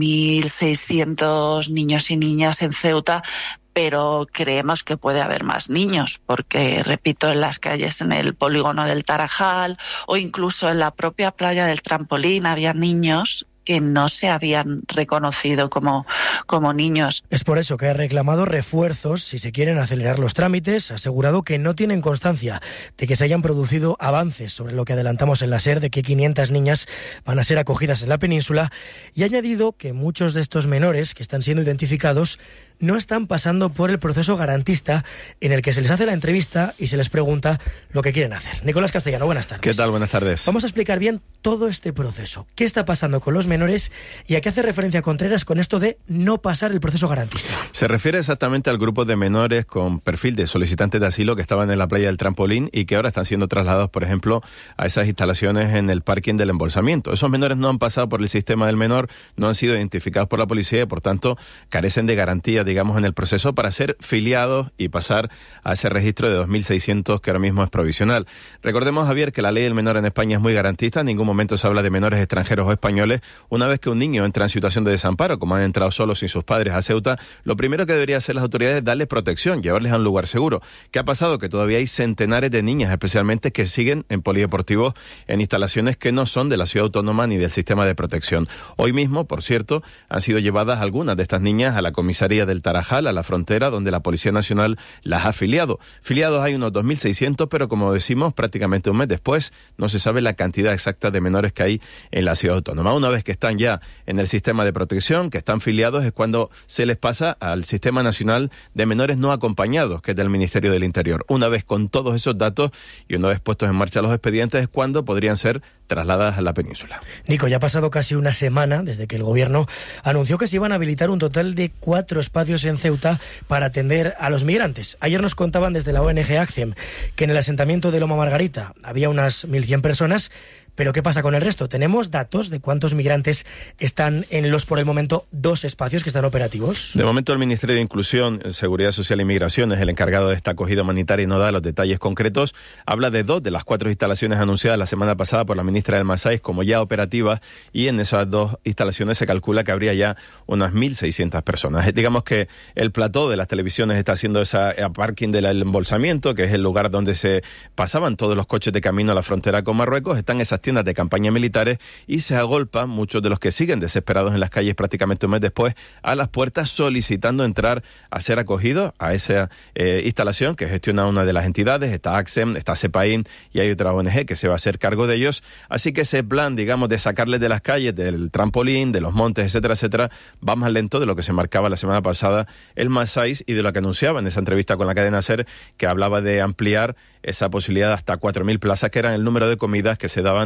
2.600 niños y niñas en Ceuta, pero creemos que puede haber más niños, porque, repito, en las calles, en el polígono del Tarajal o incluso en la propia playa del Trampolín había niños que no se habían reconocido como niños. Es por eso que ha reclamado refuerzos si se quieren acelerar los trámites. Ha asegurado que no tienen constancia de que se hayan producido avances sobre lo que adelantamos en la SER, de que 500 niñas van a ser acogidas en la península, y ha añadido que muchos de estos menores que están siendo identificados no están pasando por el proceso garantista en el que se les hace la entrevista y se les pregunta lo que quieren hacer. Nicolás Castellano, buenas tardes. ¿Qué tal? Buenas tardes. Vamos a explicar bien todo este proceso. ¿Qué está pasando con los menores y a qué hace referencia Contreras con esto de no pasar el proceso garantista? Se refiere exactamente al grupo de menores con perfil de solicitantes de asilo que estaban en la playa del Trampolín y que ahora están siendo trasladados, por ejemplo, a esas instalaciones en el parking del embolsamiento. Esos menores no han pasado por el sistema del menor, no han sido identificados por la policía y, por tanto, carecen de garantía, digamos, en el proceso para ser filiados y pasar a ese registro de 2.600 que ahora mismo es provisional. Recordemos, Javier, que la ley del menor en España es muy garantista. En ningún momento se habla de menores extranjeros o españoles. Una vez que un niño entra en situación de desamparo, como han entrado solos sin sus padres a Ceuta, lo primero que deberían hacer las autoridades es darles protección, llevarles a un lugar seguro. ¿Qué ha pasado? Que todavía hay centenares de niñas, especialmente, que siguen en polideportivos en instalaciones que no son de la ciudad autónoma ni del sistema de protección. Hoy mismo, por cierto, han sido llevadas algunas de estas niñas a la comisaría del Tarajal, a la frontera, donde la Policía Nacional las ha filiado. Filiados hay unos 2.600, pero como decimos, prácticamente un mes después no se sabe la cantidad exacta de menores que hay en la ciudad autónoma. Una vez que están ya en el sistema de protección, que están filiados, es cuando se les pasa al Sistema Nacional de Menores No Acompañados, que es del Ministerio del Interior. Una vez con todos esos datos y una vez puestos en marcha los expedientes, es cuando podrían ser trasladadas a la península. Nico, ya ha pasado casi una semana desde que el Gobierno anunció que se iban a habilitar un total de 4 espacios en Ceuta para atender a los migrantes. Ayer nos contaban desde la ONG ACCEM que en el asentamiento de Loma Margarita había unas 1.100 personas. Pero ¿qué pasa con el resto? ¿Tenemos datos de cuántos migrantes están en los, por el momento, 2 espacios que están operativos? De momento, el Ministerio de Inclusión, Seguridad Social y Migraciones, el encargado de esta acogida humanitaria, y no da los detalles concretos. Habla de 2 de las 4 instalaciones anunciadas la semana pasada por la ministra del Masais como ya operativas, y en esas 2 instalaciones se calcula que habría ya unas 1.600 personas. Digamos que el plató de las televisiones está haciendo esa parking del embolsamiento, que es el lugar donde se pasaban todos los coches de camino a la frontera con Marruecos. Están esas tiendas de campaña militares y se agolpan muchos de los que siguen desesperados en las calles prácticamente un mes después a las puertas solicitando entrar a ser acogidos a esa instalación que gestiona una de las entidades. Está ACCEM, está CEPAIN y hay otra ONG que se va a hacer cargo de ellos. Así que ese plan, digamos, de sacarles de las calles, del Trampolín, de los montes, etcétera, etcétera, va más lento de lo que se marcaba la semana pasada el Masais y de lo que anunciaba en esa entrevista con la cadena SER, que hablaba de ampliar esa posibilidad de hasta 4.000 plazas, que eran el número de comidas que se daban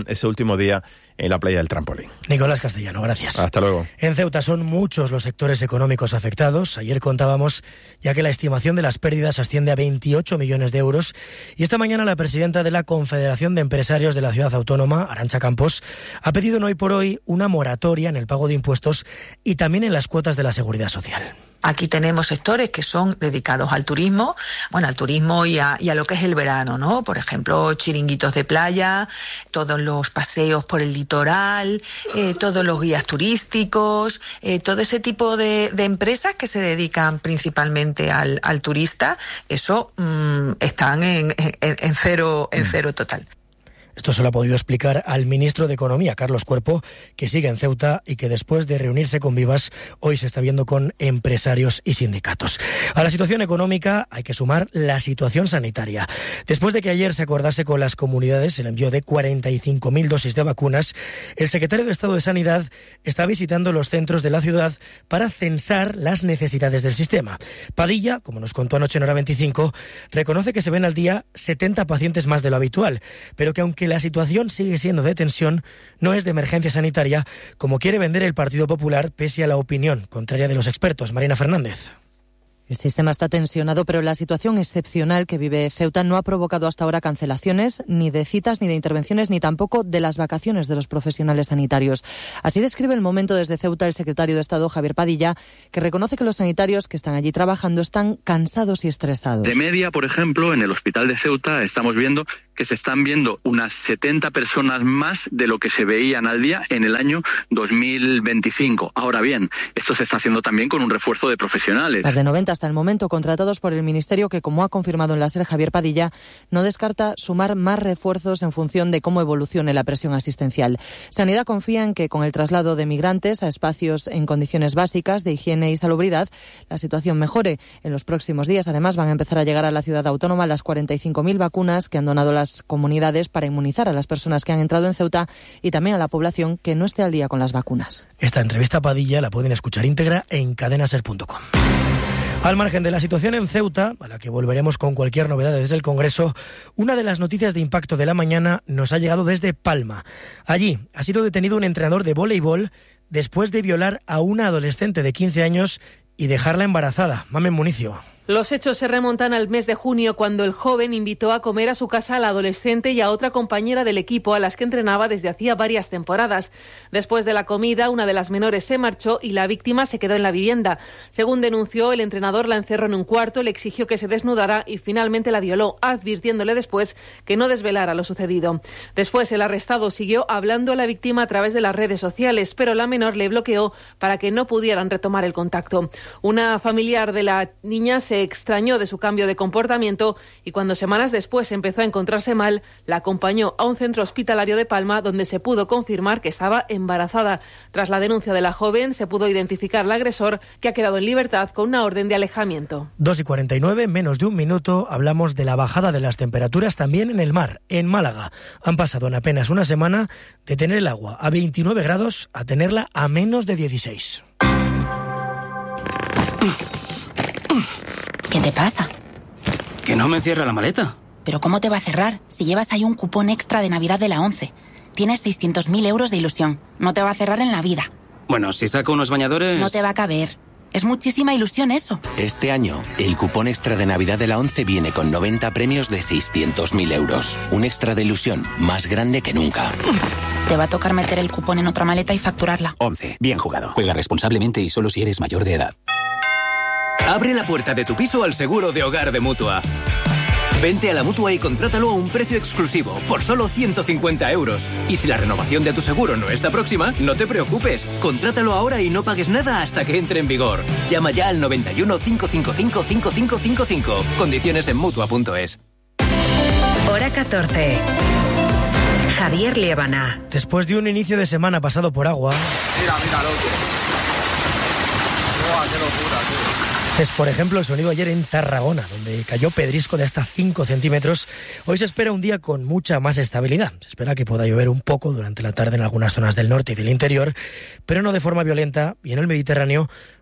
ese último día en la playa del Trampolín. Nicolás Castellano, gracias. Hasta luego. En Ceuta son muchos los sectores económicos afectados. Ayer contábamos ya que la estimación de las pérdidas asciende a 28 millones de euros. Y esta mañana la presidenta de la Confederación de Empresarios de la Ciudad Autónoma, Arantxa Campos, ha pedido en Hoy por Hoy una moratoria en el pago de impuestos y también en las cuotas de la Seguridad Social. Aquí tenemos sectores que son dedicados al turismo, al turismo y a lo que es el verano, ¿no? Por ejemplo, chiringuitos de playa, todos los paseos por el litoral, todos los guías turísticos, todo ese tipo de empresas que se dedican principalmente al turista, eso están en cero total. Esto se lo ha podido explicar al ministro de Economía, Carlos Cuerpo, que sigue en Ceuta y que después de reunirse con Vivas, hoy se está viendo con empresarios y sindicatos. A la situación económica hay que sumar la situación sanitaria. Después de que ayer se acordase con las comunidades el envío de 45.000 dosis de vacunas, el secretario de Estado de Sanidad está visitando los centros de la ciudad para censar las necesidades del sistema. Padilla, como nos contó anoche en Hora 25, reconoce que se ven al día 70 pacientes más de lo habitual, pero que aunque la situación sigue siendo de tensión, no es de emergencia sanitaria, como quiere vender el Partido Popular, pese a la opinión contraria de los expertos. Marina Fernández. El sistema está tensionado, pero la situación excepcional que vive Ceuta no ha provocado hasta ahora cancelaciones ni de citas, ni de intervenciones, ni tampoco de las vacaciones de los profesionales sanitarios. Así describe el momento desde Ceuta el secretario de Estado, Javier Padilla, que reconoce que los sanitarios que están allí trabajando están cansados y estresados. De media, por ejemplo, en el hospital de Ceuta estamos viendo que se están viendo unas 70 personas más de lo que se veían al día en el año 2025. Ahora bien, esto se está haciendo también con un refuerzo de profesionales. Más de 90 hasta el momento contratados por el Ministerio, que, como ha confirmado en la SER Javier Padilla, no descarta sumar más refuerzos en función de cómo evolucione la presión asistencial. Sanidad confía en que con el traslado de migrantes a espacios en condiciones básicas de higiene y salubridad, la situación mejore. En los próximos días, además, van a empezar a llegar a la ciudad autónoma las 45.000 vacunas que han donado las comunidades para inmunizar a las personas que han entrado en Ceuta y también a la población que no esté al día con las vacunas. Esta entrevista a Padilla la pueden escuchar íntegra en cadenaser.com. Al margen de la situación en Ceuta, a la que volveremos con cualquier novedad desde el Congreso, una de las noticias de impacto de la mañana nos ha llegado desde Palma. Allí ha sido detenido un entrenador de voleibol después de violar a una adolescente de 15 años y dejarla embarazada. Mamen Municio. Los hechos se remontan al mes de junio, cuando el joven invitó a comer a su casa a la adolescente y a otra compañera del equipo a las que entrenaba desde hacía varias temporadas. Después de la comida, una de las menores se marchó y la víctima se quedó en la vivienda. Según denunció, el entrenador la encerró en un cuarto, le exigió que se desnudara y finalmente la violó, advirtiéndole después que no desvelara lo sucedido. Después, el arrestado siguió hablando a la víctima a través de las redes sociales, pero la menor le bloqueó para que no pudieran retomar el contacto. Una familiar de la niña se extrañó de su cambio de comportamiento y cuando semanas después empezó a encontrarse mal, la acompañó a un centro hospitalario de Palma, donde se pudo confirmar que estaba embarazada. Tras la denuncia de la joven, se pudo identificar al agresor, que ha quedado en libertad con una orden de alejamiento. 2:49, menos de un minuto, hablamos de la bajada de las temperaturas también en el mar, en Málaga. Han pasado en apenas una semana de tener el agua a 29 grados a tenerla a menos de 16. ¿Qué te pasa? Que no me cierra la maleta. ¿Pero cómo te va a cerrar si llevas ahí un cupón extra de Navidad de la ONCE? Tienes 600.000 euros de ilusión. No te va a cerrar en la vida. Bueno, si saco unos bañadores... No te va a caber. Es muchísima ilusión eso. Este año, el cupón extra de Navidad de la ONCE viene con 90 premios de 600.000 euros. Un extra de ilusión más grande que nunca. Te va a tocar meter el cupón en otra maleta y facturarla. ONCE. Bien jugado. Juega responsablemente y solo si eres mayor de edad. Abre la puerta de tu piso al seguro de hogar de Mutua. Vente a la Mutua y contrátalo a un precio exclusivo, por solo 150 euros. Y si la renovación de tu seguro no está próxima, no te preocupes. Contrátalo ahora y no pagues nada hasta que entre en vigor. Llama ya al 91 555 5555. Condiciones en Mutua.es. Hora 14. Javier Liébana. Después de un inicio de semana pasado por agua... Mira, loco. ¡Buah, qué locura, tío! Es, por ejemplo, el sonido ayer en Tarragona, donde cayó pedrisco de hasta 5 centímetros. Hoy se espera un día con mucha más estabilidad. Se espera que pueda llover un poco durante la tarde en algunas zonas del norte y del interior, pero no de forma violenta, y en el Mediterráneo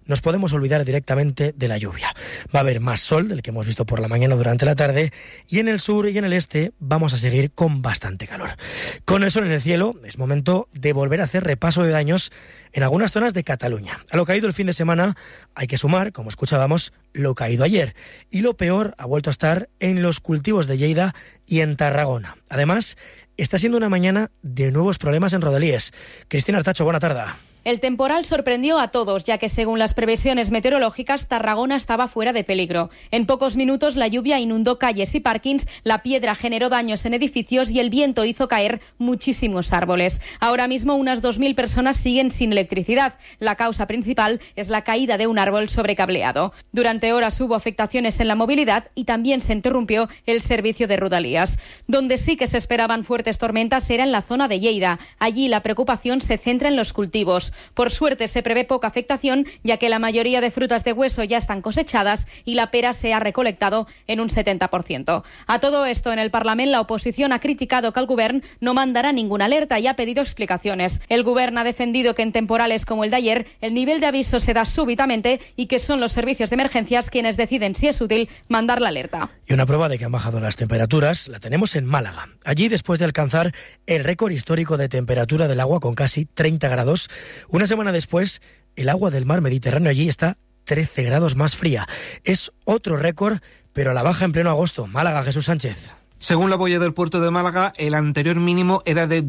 nos podemos olvidar directamente de la lluvia. Va a haber más sol del que hemos visto por la mañana durante la tarde, y en el sur y en el este vamos a seguir con bastante calor. Con el sol en el cielo es momento de volver a hacer repaso de daños en algunas zonas de Cataluña. A lo caído el fin de semana hay que sumar, como escuchábamos, lo caído ayer. Y lo peor ha vuelto a estar en los cultivos de Lleida y en Tarragona. Además, está siendo una mañana de nuevos problemas en Rodalies. Cristina Artacho, buena tarde. El temporal sorprendió a todos, ya que según las previsiones meteorológicas, Tarragona estaba fuera de peligro. En pocos minutos la lluvia inundó calles y parkings, la piedra generó daños en edificios y el viento hizo caer muchísimos árboles. Ahora mismo unas 2.000 personas siguen sin electricidad. La causa principal es la caída de un árbol sobrecableado. Durante horas hubo afectaciones en la movilidad y también se interrumpió el servicio de Rodalías. Donde sí que se esperaban fuertes tormentas era en la zona de Lleida. Allí la preocupación se centra en los cultivos. Por suerte se prevé poca afectación, ya que la mayoría de frutas de hueso ya están cosechadas y la pera se ha recolectado en un 70%. A todo esto, en el Parlament, la oposición ha criticado que el Govern no mandará ninguna alerta y ha pedido explicaciones. El Govern ha defendido que en temporales como el de ayer, el nivel de aviso se da súbitamente y que son los servicios de emergencias quienes deciden si es útil mandar la alerta. Y una prueba de que han bajado las temperaturas la tenemos en Málaga. Allí, después de alcanzar el récord histórico de temperatura del agua con casi 30 grados, una semana después, el agua del mar Mediterráneo allí está 13 grados más fría. Es otro récord, pero a la baja en pleno agosto. Málaga, Jesús Sánchez. Según la boya del puerto de Málaga, el anterior mínimo era de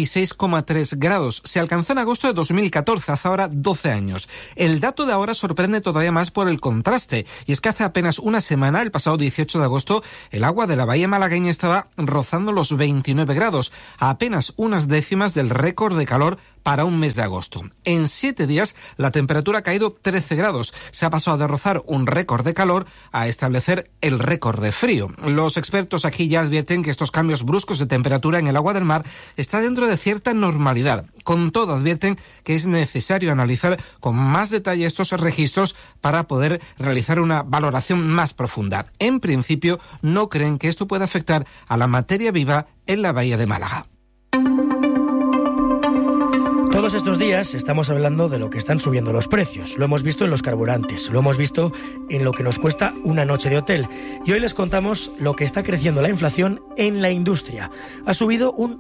16,3 grados. Se alcanzó en agosto de 2014, hace ahora 12 años. El dato de ahora sorprende todavía más por el contraste. Y es que hace apenas una semana, el pasado 18 de agosto, el agua de la bahía malagueña estaba rozando los 29 grados, a apenas unas décimas del récord de calor para un mes de agosto. En 7 días, la temperatura ha caído 13 grados. Se ha pasado de rozar un récord de calor a establecer el récord de frío. Los expertos aquí ya advierten que estos cambios bruscos de temperatura en el agua del mar está dentro de cierta normalidad. Con todo, advierten que es necesario analizar con más detalle estos registros para poder realizar una valoración más profunda. En principio, no creen que esto pueda afectar a la materia viva en la bahía de Málaga. Todos estos días estamos hablando de lo que están subiendo los precios. Lo hemos visto en los carburantes, lo hemos visto en lo que nos cuesta una noche de hotel. Y hoy les contamos lo que está creciendo la inflación en la industria. Ha subido un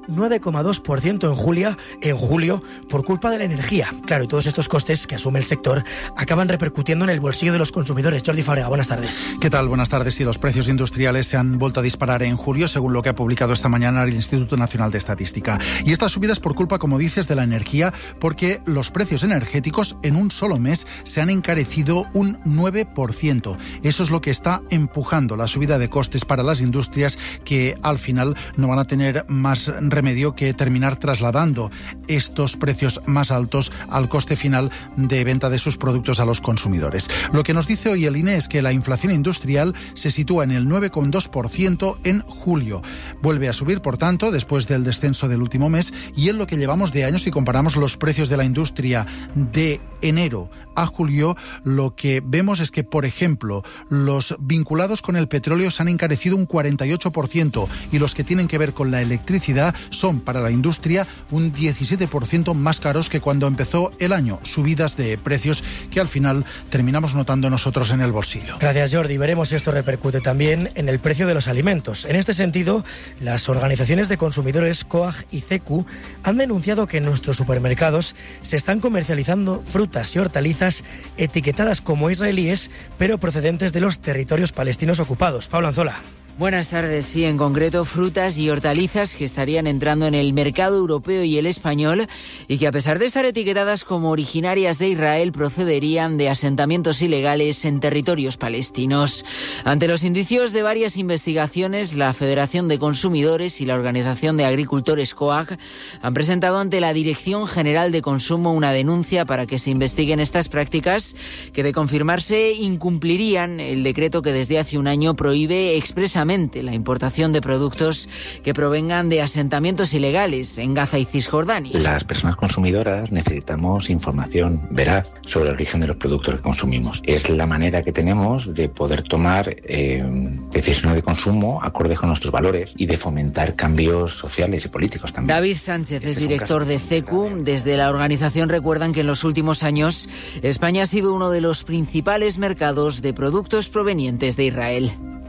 9,2% en julio por culpa de la energía. Claro, y todos estos costes que asume el sector acaban repercutiendo en el bolsillo de los consumidores. Jordi Fábrega, buenas tardes. ¿Qué tal? Buenas tardes. Sí, los precios industriales se han vuelto a disparar en julio, según lo que ha publicado esta mañana el Instituto Nacional de Estadística. Y estas subidas por culpa, como dices, de la energía, porque los precios energéticos en un solo mes se han encarecido un 9%. Eso es lo que está empujando la subida de costes para las industrias, que al final no van a tener más remedio que terminar trasladando estos precios más altos al coste final de venta de sus productos a los consumidores. Lo que nos dice hoy el INE es que la inflación industrial se sitúa en el 9,2% en julio. Vuelve a subir, por tanto, después del descenso del último mes, y en lo que llevamos de años, si comparamos los precios de la industria de enero a julio, lo que vemos es que, por ejemplo, los vinculados con el petróleo se han encarecido un 48% y los que tienen que ver con la electricidad son para la industria un 17% más caros que cuando empezó el año. Subidas de precios que al final terminamos notando nosotros en el bolsillo. Gracias, Jordi. Veremos si esto repercute también en el precio de los alimentos. En este sentido, las organizaciones de consumidores COAG y CECU han denunciado que en nuestros supermercados se están comercializando frutas y hortalizas etiquetadas como israelíes, pero procedentes de los territorios palestinos ocupados. Pablo Anzola. Buenas tardes. Sí, en concreto frutas y hortalizas que estarían entrando en el mercado europeo y el español y que, a pesar de estar etiquetadas como originarias de Israel, procederían de asentamientos ilegales en territorios palestinos. Ante los indicios de varias investigaciones, la Federación de Consumidores y la Organización de Agricultores COAG han presentado ante la Dirección General de Consumo una denuncia para que se investiguen estas prácticas que, de confirmarse, incumplirían el decreto que desde hace un año prohíbe expresamente precisamente la importación de productos que provengan de asentamientos ilegales en Gaza y Cisjordania. Las personas consumidoras necesitamos información veraz sobre el origen de los productos que consumimos. Es la manera que tenemos de poder tomar decisiones de consumo acordes con nuestros valores y de fomentar cambios sociales y políticos también. David Sánchez es director de CECU. Desde la organización recuerdan que en los últimos años España ha sido uno de los principales mercados de productos provenientes de Israel.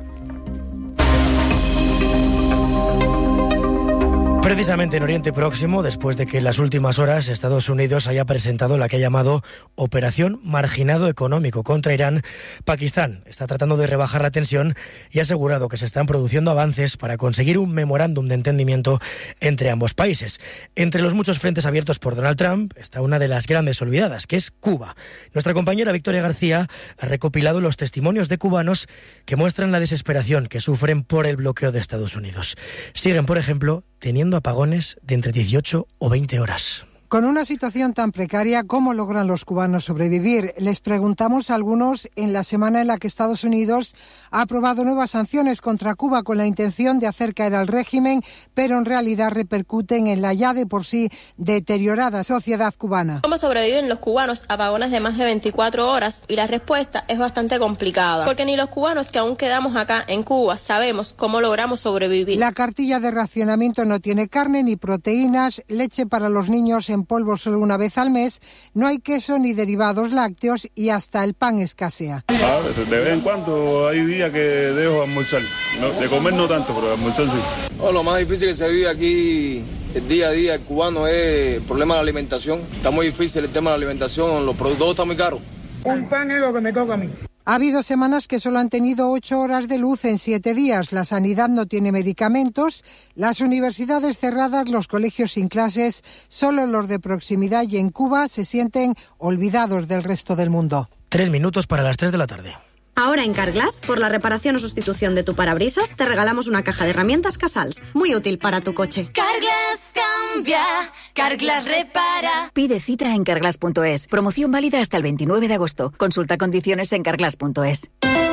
Precisamente en Oriente Próximo, después de que en las últimas horas Estados Unidos haya presentado la que ha llamado Operación Marginado Económico contra Irán, Pakistán está tratando de rebajar la tensión y ha asegurado que se están produciendo avances para conseguir un memorándum de entendimiento entre ambos países. Entre los muchos frentes abiertos por Donald Trump está una de las grandes olvidadas, que es Cuba. Nuestra compañera Victoria García ha recopilado los testimonios de cubanos que muestran la desesperación que sufren por el bloqueo de Estados Unidos. Siguen, por ejemplo, teniendo apagones de entre 18 o 20 horas. Con una situación tan precaria, ¿cómo logran los cubanos sobrevivir? Les preguntamos a algunos en la semana en la que Estados Unidos ha aprobado nuevas sanciones contra Cuba con la intención de hacer caer al régimen, pero en realidad repercuten en la ya de por sí deteriorada sociedad cubana. ¿Cómo sobreviven los cubanos a apagones de más de 24 horas? Y la respuesta es bastante complicada, porque ni los cubanos que aún quedamos acá en Cuba sabemos cómo logramos sobrevivir. La cartilla de racionamiento no tiene carne ni proteínas, leche para los niños en polvo solo una vez al mes, no hay queso ni derivados lácteos y hasta el pan escasea. De vez en cuando hay días que dejo almorzar, no, de comer no tanto, pero almorzar sí. Lo más difícil que se vive aquí el día a día el cubano es el problema de la alimentación. Está muy difícil el tema de la alimentación, los productos están muy caros. Un pan es lo que me toca a mí. Ha habido semanas que solo han tenido 8 horas de luz en 7 días. La sanidad no tiene medicamentos, las universidades cerradas, los colegios sin clases, solo los de proximidad y en Cuba se sienten olvidados del resto del mundo. 3 minutos para las 3 de la tarde. Ahora en Carglass, por la reparación o sustitución de tu parabrisas, te regalamos una caja de herramientas Casals, muy útil para tu coche. Carglass cambia, Carglass repara. Pide cita en carglass.es. Promoción válida hasta el 29 de agosto. Consulta condiciones en carglass.es.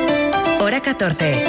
Hora 14.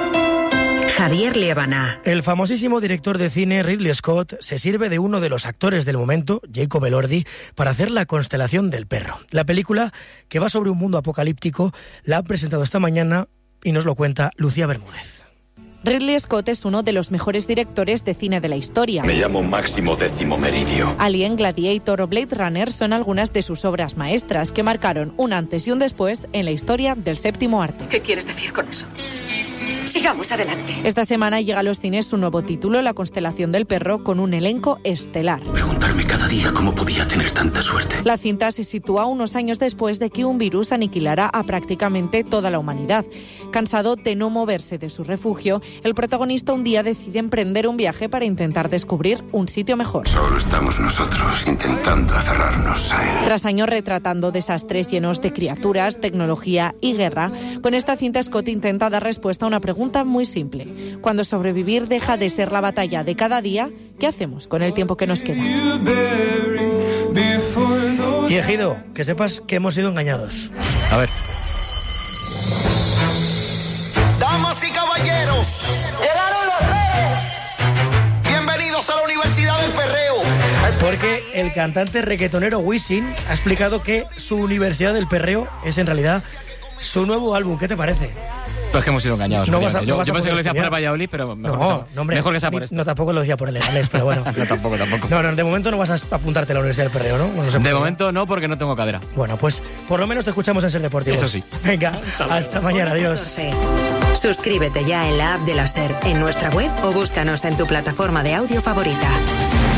Javier Liébana. El famosísimo director de cine Ridley Scott se sirve de uno de los actores del momento, Jacob Elordi, para hacer La constelación del perro. La película, que va sobre un mundo apocalíptico, la ha presentado esta mañana y nos lo cuenta Lucía Bermúdez. Ridley Scott es uno de los mejores directores de cine de la historia. Me llamo Máximo Décimo Meridio. Alien, Gladiator o Blade Runner son algunas de sus obras maestras que marcaron un antes y un después en la historia del séptimo arte. ¿Qué quieres decir con eso? Sigamos adelante. Esta semana llega a los cines su nuevo título, La constelación del perro, con un elenco estelar. Preguntarme cada día cómo podía tener tanta suerte. La cinta se sitúa unos años después de que un virus aniquilara a prácticamente toda la humanidad. Cansado de no moverse de su refugio, el protagonista un día decide emprender un viaje para intentar descubrir un sitio mejor. Solo estamos nosotros intentando aferrarnos a él. Tras años retratando desastres llenos de criaturas, tecnología y guerra, con esta cinta Scott intenta dar respuesta a una pregunta muy simple. Cuando sobrevivir deja de ser la batalla de cada día, ¿qué hacemos con el tiempo que nos queda? Y Ejido, que sepas que hemos sido engañados. A ver. Damas y caballeros, ¡llegaron los reyes! Bienvenidos a la Universidad del Perreo. Porque el cantante reggaetonero Wisin ha explicado que su Universidad del Perreo es en realidad su nuevo álbum. ¿Qué te parece? Pues que hemos sido engañados. Yo pensé que lo decía por el Valladolid, pero mejor que sea por esto. No, tampoco lo decía por el Leganés, pero bueno. No, tampoco. No, de momento no vas a apuntarte a la Universidad del Perreo, ¿no? Bueno, de momento no, porque no tengo cadera. Bueno, pues por lo menos te escuchamos en Ser Deportivos. Eso sí. Venga, hasta mañana, adiós. Suscríbete ya en la app de la SER, en nuestra web o búscanos en tu plataforma de audio favorita.